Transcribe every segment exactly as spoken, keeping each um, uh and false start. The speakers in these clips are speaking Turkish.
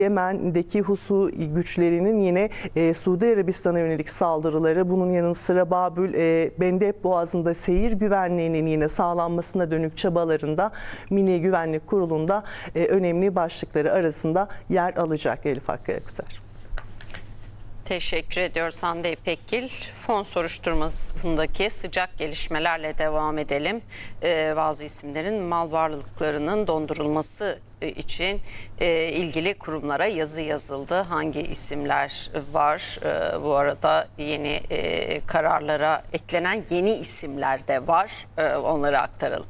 Yemen'deki Husi güçlerinin yine e, Suudi Arabistan'a yönelik saldırıları, bunun yanı sıra Babül e, Bendeb Boğazı'nda seyir güvenliğinin yine sağlanmasına dönük çabalarında Milli Güvenlik Kurulu'nda e, önemli başlıkları arasında yer alacak. Elif Hakkı Aktar. Teşekkür ediyoruz Hande İpekgil. Fon soruşturmasındaki sıcak gelişmelerle devam edelim. Ee, bazı isimlerin mal varlıklarının dondurulması için e, ilgili kurumlara yazı yazıldı. Hangi isimler var? E, bu arada yeni e, kararlara eklenen yeni isimler de var. E, onları aktaralım.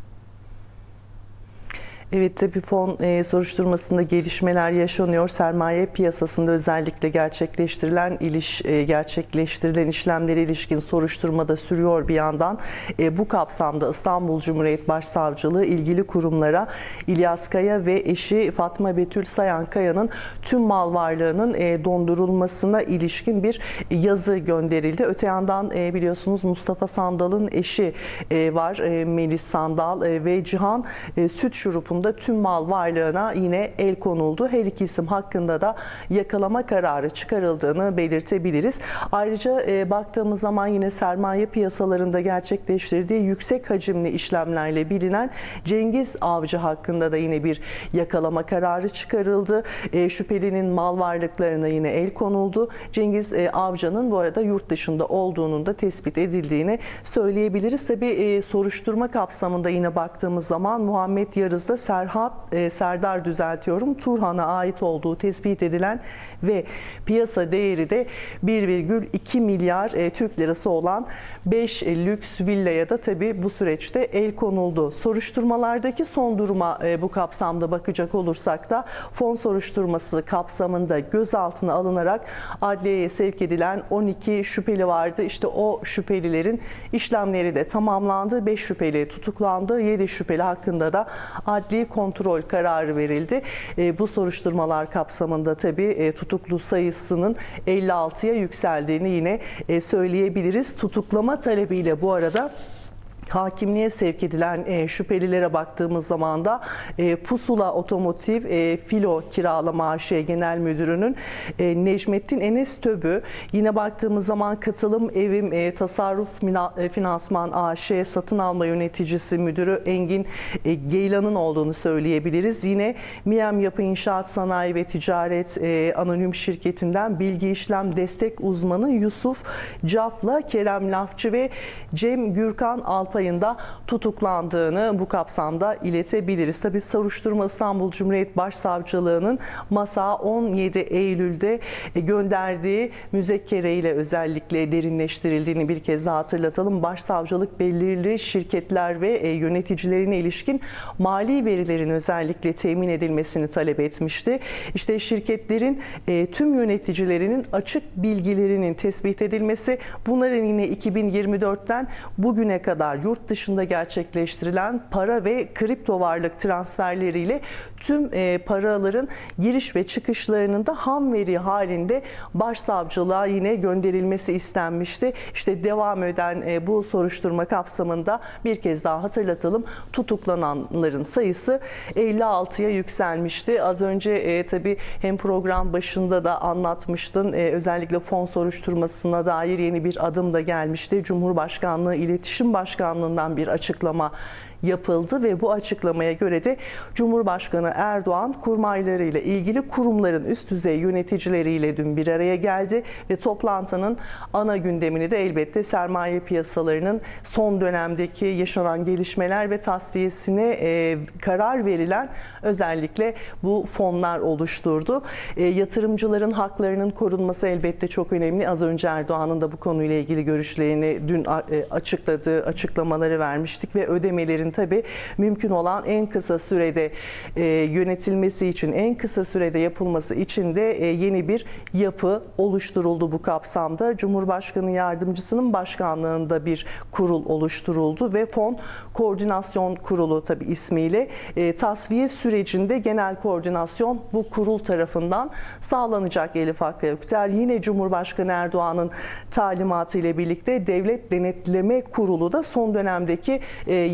Evet, tabii fon e, soruşturmasında gelişmeler yaşanıyor. Sermaye piyasasında özellikle gerçekleştirilen iliş e, gerçekleştirilen işlemlere ilişkin soruşturma da sürüyor bir yandan. E, bu kapsamda İstanbul Cumhuriyet Başsavcılığı ilgili kurumlara İlyas Kaya ve eşi Fatma Betül Sayan Kaya'nın tüm mal varlığının e, dondurulmasına ilişkin bir yazı gönderildi. Öte yandan e, biliyorsunuz Mustafa Sandal'ın eşi e, var. E, Melis Sandal e, ve Cihan e, süt şurupunda tüm mal varlığına yine el konuldu. Her iki isim hakkında da yakalama kararı çıkarıldığını belirtebiliriz. Ayrıca e, baktığımız zaman yine sermaye piyasalarında gerçekleştirdiği yüksek hacimli işlemlerle bilinen Cengiz Avcı hakkında da yine bir yakalama kararı çıkarıldı. E, şüphelinin mal varlıklarına yine el konuldu. Cengiz e, Avcı'nın bu arada yurt dışında olduğunun da tespit edildiğini söyleyebiliriz. Tabii e, soruşturma kapsamında yine baktığımız zaman Muhammed Yarız'da Serhat, e, Serdar düzeltiyorum Turhan'a ait olduğu tespit edilen ve piyasa değeri de bir virgül iki milyar e, Türk lirası olan beş e, lüks villaya da tabii bu süreçte el konuldu. Soruşturmalardaki son duruma e, bu kapsamda bakacak olursak da fon soruşturması kapsamında gözaltına alınarak adliyeye sevk edilen on iki şüpheli vardı. İşte o şüphelilerin işlemleri de tamamlandı. beş şüpheli tutuklandı. yedi şüpheli hakkında da adli kontrol kararı verildi. E, bu soruşturmalar kapsamında tabii e, tutuklu sayısının elli altıya yükseldiğini yine e, söyleyebiliriz. Tutuklama talebiyle bu arada hakimliğe sevk edilen e, şüphelilere baktığımız zaman da e, Pusula Otomotiv e, Filo Kiralama A Ş Genel Müdürü'nün e, Necmettin Enes Töbü, yine baktığımız zaman Katılım Evim e, Tasarruf Mina, e, Finansman A Ş Satın Alma Yöneticisi Müdürü Engin e, Geylan'ın olduğunu söyleyebiliriz. Yine Miyem Yapı İnşaat Sanayi ve Ticaret e, Anonim Şirketi'nden Bilgi İşlem Destek Uzmanı Yusuf Caf'la Kerem Lafçı ve Cem Gürkan Alp ayında tutuklandığını bu kapsamda iletebiliriz. Tabii soruşturma İstanbul Cumhuriyet Başsavcılığı'nın MASA on yedi Eylül'de gönderdiği müzekkere ile özellikle derinleştirildiğini bir kez daha hatırlatalım. Başsavcılık belirli şirketler ve yöneticilerine ilişkin mali verilerin özellikle temin edilmesini talep etmişti. İşte şirketlerin tüm yöneticilerinin açık bilgilerinin tespit edilmesi, bunların yine iki bin yirmi dörtten bugüne kadar yurt dışında gerçekleştirilen para ve kripto varlık transferleriyle tüm e, paraların giriş ve çıkışlarının da ham veri halinde başsavcılığa yine gönderilmesi istenmişti. İşte devam eden e, bu soruşturma kapsamında bir kez daha hatırlatalım, tutuklananların sayısı elli altıya yükselmişti. Az önce e, tabii hem program başında da anlatmıştın, e, özellikle fon soruşturmasına dair yeni bir adım da gelmişti. Cumhurbaşkanlığı İletişim Başkanlığı'ndan bir açıklama yapıldı ve bu açıklamaya göre de Cumhurbaşkanı Erdoğan kurmaylarıyla ilgili kurumların üst düzey yöneticileriyle dün bir araya geldi ve toplantının ana gündemini de elbette sermaye piyasalarının son dönemdeki yaşanan gelişmeler ve tasfiyesine e, karar verilen özellikle bu fonlar oluşturdu. E, yatırımcıların haklarının korunması elbette çok önemli. Az önce Erdoğan'ın da bu konuyla ilgili görüşlerini dün e, açıkladığı açıklamaları vermiştik ve ödemelerin tabii mümkün olan en kısa sürede e, yönetilmesi için, en kısa sürede yapılması için de e, yeni bir yapı oluşturuldu bu kapsamda. Cumhurbaşkanı Yardımcısının başkanlığında bir kurul oluşturuldu ve Fon Koordinasyon Kurulu tabii ismiyle e, tasfiye sürecinde genel koordinasyon bu kurul tarafından sağlanacak. Elif Hakkı Aktar, yine Cumhurbaşkanı Erdoğan'ın talimatı ile birlikte Devlet Denetleme Kurulu da son dönemdeki e, yatırım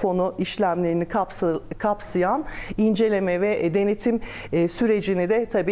fonu işlemlerini kapsa, kapsayan inceleme ve denetim e, sürecini de tabii